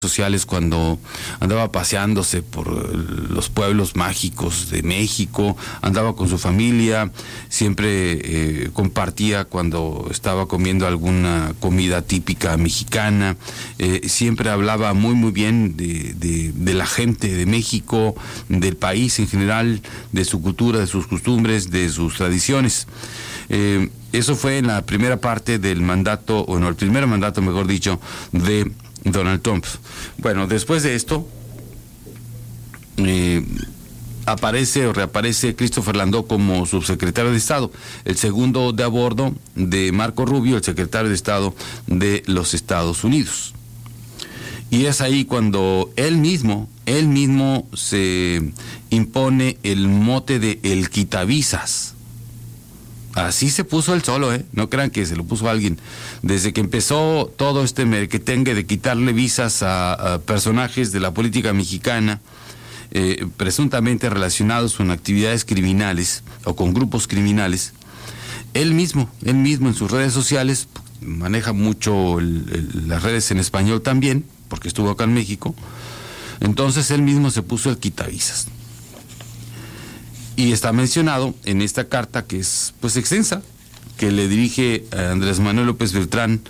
sociales cuando andaba paseándose por los pueblos mágicos de México, andaba con su familia, siempre compartía cuando estaba comiendo alguna comida típica mexicana, siempre hablaba muy bien de la gente de México, del país en general, de su cultura, de sus costumbres, de sus tradiciones. Eso fue en la primera parte del mandato, o no, el primer mandato, mejor dicho, de Donald Trump. Bueno, después de esto aparece o reaparece Christopher Landau como subsecretario de Estado, el segundo de a bordo de Marco Rubio, el secretario de Estado de los Estados Unidos. Y es ahí cuando él mismo se impone el mote de el quitavisas. Así se puso él solo, no crean que se lo puso alguien. Desde que empezó todo este merequetengue de quitarle visas a personajes de la política mexicana, presuntamente relacionados con actividades criminales o con grupos criminales, él mismo en sus redes sociales, maneja mucho las redes en español también, porque estuvo acá en México, entonces él mismo se puso el quitavisas. Y está mencionado en esta carta, que es pues extensa, que le dirige a Andrés Manuel López Beltrán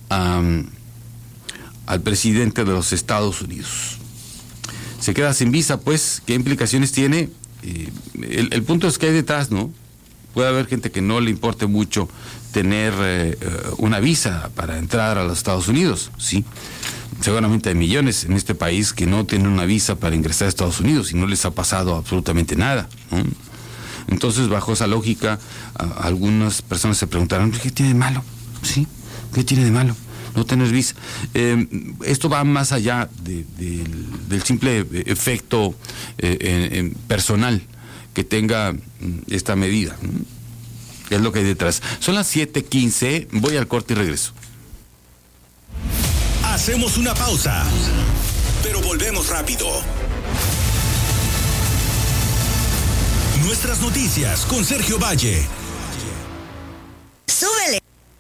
al presidente de los Estados Unidos. Se queda sin visa, pues, ¿qué implicaciones tiene? El punto es que hay detrás, ¿no? Puede haber gente que no le importe mucho tener una visa para entrar a los Estados Unidos, sí. Seguramente hay millones en este país que no tienen una visa para ingresar a Estados Unidos y no les ha pasado absolutamente nada, ¿no? Entonces, bajo esa lógica, algunas personas se preguntaron, ¿qué tiene de malo? ¿Sí? ¿Qué tiene de malo no tener visa? Esto va más allá del simple efecto personal que tenga esta medida, ¿no? Es lo que hay detrás. Son las 7:15, voy al corte y regreso. Hacemos una pausa, pero volvemos rápido. Nuestras noticias con Sergio Valle. ¡Súbele!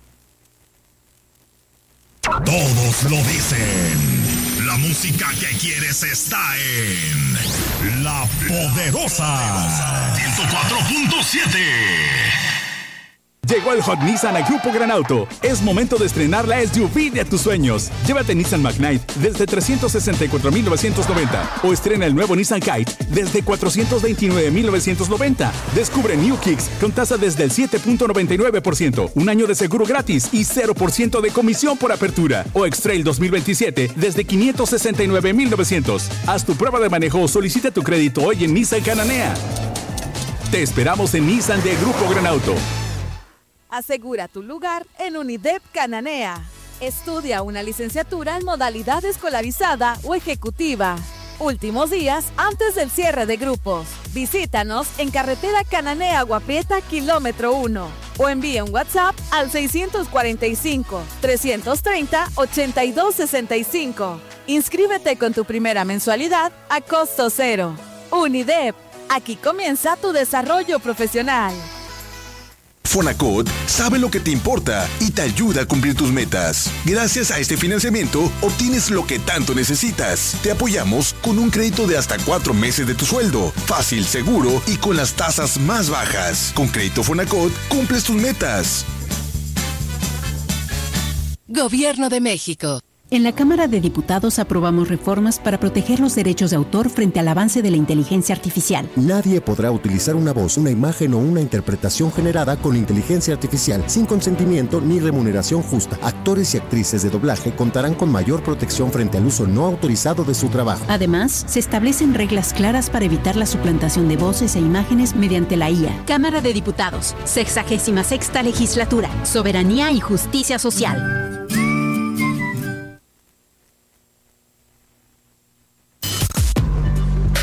Todos lo dicen. La música que quieres está en La Poderosa 104.7. Llegó el Hot Nissan a Grupo Gran Auto. Es momento de estrenar la SUV de tus sueños. Llévate Nissan Magnite desde 364,990 o estrena el nuevo Nissan Kite desde 429,990. Descubre New Kicks con tasa desde el 7.99%, un año de seguro gratis y 0% de comisión por apertura. O X-Trail 2027 desde 569,900. Haz tu prueba de manejo o solicita tu crédito hoy en Nissan Cananea. Te esperamos en Nissan de Grupo Gran Auto. Asegura tu lugar en Unidep Cananea. Estudia una licenciatura en modalidad escolarizada o ejecutiva. Últimos días antes del cierre de grupos. Visítanos en Carretera Cananea Agua Prieta, kilómetro 1. O envía un WhatsApp al 645-330-8265. Inscríbete con tu primera mensualidad a costo cero. Unidep. Aquí comienza tu desarrollo profesional. Fonacot sabe lo que te importa y te ayuda a cumplir tus metas. Gracias a este financiamiento, obtienes lo que tanto necesitas. Te apoyamos con un crédito de hasta 4 meses de tu sueldo. Fácil, seguro y con las tasas más bajas. Con Crédito Fonacot, cumples tus metas. Gobierno de México. En la Cámara de Diputados aprobamos reformas para proteger los derechos de autor frente al avance de la inteligencia artificial. Nadie podrá utilizar una voz, una imagen o una interpretación generada con inteligencia artificial sin consentimiento ni remuneración justa. Actores y actrices de doblaje contarán con mayor protección frente al uso no autorizado de su trabajo. Además, se establecen reglas claras para evitar la suplantación de voces e imágenes mediante la IA. Cámara de Diputados, 66ª Legislatura, Soberanía y Justicia Social.